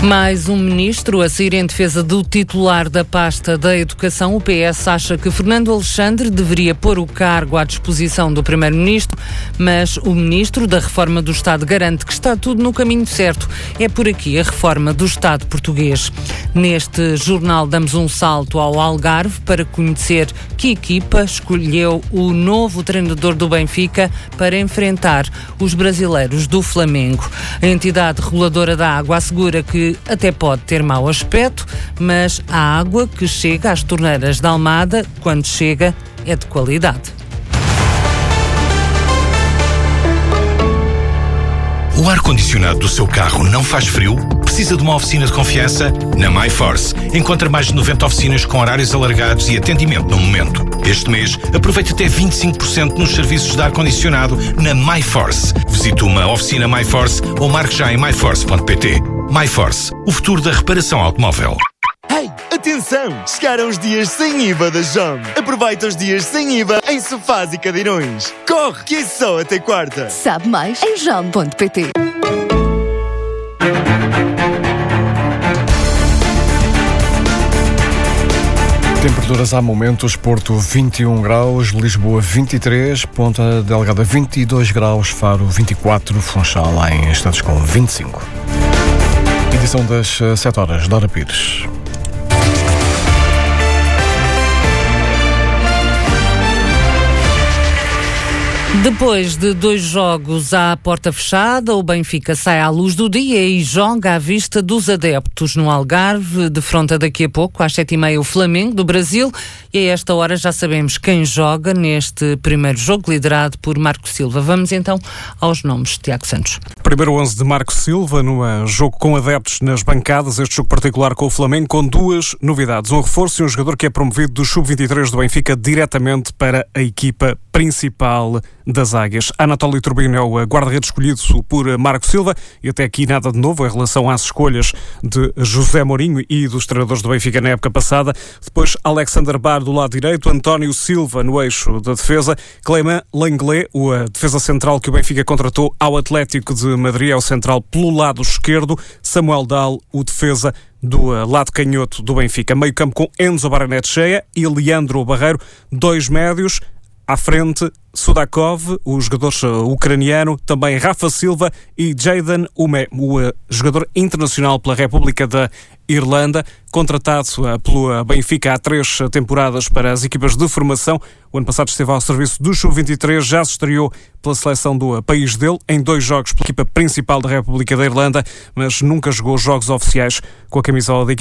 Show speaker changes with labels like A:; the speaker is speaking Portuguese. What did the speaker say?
A: Mais um ministro a sair em defesa do titular da pasta da Educação. O PS acha que Fernando Alexandre deveria pôr o cargo à disposição do primeiro-ministro, mas o ministro da Reforma do Estado garante que está tudo no caminho certo. É por aqui a reforma do Estado português. Neste jornal damos um salto ao Algarve para conhecer que equipa escolheu o novo treinador do Benfica para enfrentar os brasileiros do Flamengo. A entidade reguladora da água assegura que até pode ter mau aspecto, mas a água que chega às torneiras de Almada, quando chega, é de qualidade.
B: O ar-condicionado do seu carro não faz frio? Precisa de uma oficina de confiança? Na MyForce. Encontra mais de 90 oficinas com horários alargados e atendimento no momento. Este mês, aproveite até 25% nos serviços de ar-condicionado na MyForce. Visite uma oficina MyForce ou marque já em myforce.pt. MyForce, o futuro da reparação automóvel.
C: Hey, atenção! Chegaram os dias sem IVA da JOM. Aproveita os dias sem IVA em sofás e cadeirões. Corre, que é só até quarta.
D: Sabe mais em jom.pt.
E: Temperaturas há momentos: Porto 21 graus, Lisboa 23, Ponta Delgada 22 graus, Faro 24, Funchal lá em Estados com 25. Edição das 7 horas, Dora Pires.
A: Depois de 2 jogos à porta fechada, o Benfica sai à luz do dia e joga à vista dos adeptos no Algarve. Defronta daqui a pouco, às 7h30, o Flamengo do Brasil. E a esta hora já sabemos quem joga neste primeiro jogo, liderado por Marco Silva. Vamos então aos nomes. Tiago Santos.
F: Primeiro 11 de Marco Silva, no jogo com adeptos nas bancadas. Este jogo particular com o Flamengo, com 2 novidades. Um reforço e um jogador que é promovido do Sub-23 do Benfica diretamente para a equipa principal das Águias. Anatoly Turbino é o guarda-redes escolhido por Marco Silva e até aqui nada de novo em relação às escolhas de José Mourinho e dos treinadores do Benfica na época passada. Depois Alexander Bar do lado direito, António Silva no eixo da defesa, Clément Lenglet, o defesa central que o Benfica contratou ao Atlético de Madrid, é o central pelo lado esquerdo, Samuel Dahl, o defesa do lado canhoto do Benfica. Meio campo com Enzo Barrenetxea e Leandro Barreiro, 2 médios. À frente, Sudakov, o jogador ucraniano, também Rafa Silva e Jayden Ume, o jogador internacional pela República da Irlanda, contratado pelo Benfica há 3 temporadas para as equipas de formação. O ano passado esteve ao serviço do Sub-23, já se estreou pela seleção do país dele, em 2 jogos pela equipa principal da República da Irlanda, mas nunca jogou jogos oficiais com a camisola da equipa.